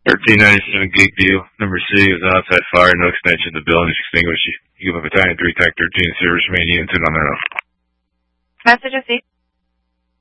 1397 Gig Deal. Number C is outside fire, no extension. The building is extinguished. You give a battalion 3 TAC 13 service remain unit on their own. Message received.